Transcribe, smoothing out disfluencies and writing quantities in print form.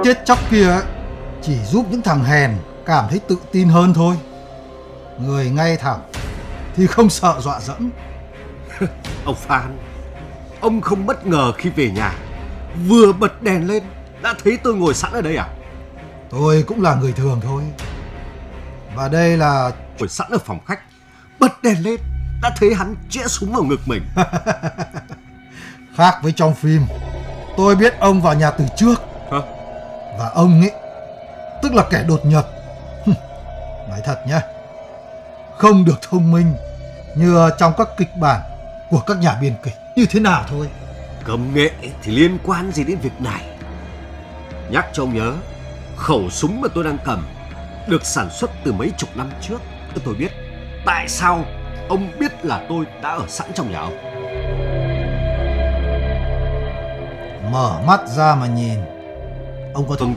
chết chóc kia ấy, chỉ giúp những thằng hèn cảm thấy tự tin hơn thôi. Người ngay thẳng thì không sợ dọa dẫm. Ông Phan, ông không bất ngờ khi về nhà vừa bật đèn lên đã thấy tôi ngồi sẵn ở đây à? Tôi cũng là người thường thôi. Và đây là... Ngồi sẵn ở phòng khách, bật đèn lên đã thấy hắn chĩa súng vào ngực mình. Khác với trong phim, tôi biết ông vào nhà từ trước. Hả? Và ông ấy, tức là kẻ đột nhập. Nói thật nhá, không được thông minh như trong các kịch bản của các nhà biên kịch như thế nào thôi. Công nghệ thì liên quan gì đến việc này? Nhắc cho ông nhớ, khẩu súng mà tôi đang cầm được sản xuất từ mấy chục năm trước. Tôi biết tại sao ông biết là tôi đã ở sẵn trong nhà ông. Mở mắt ra mà nhìn, ông có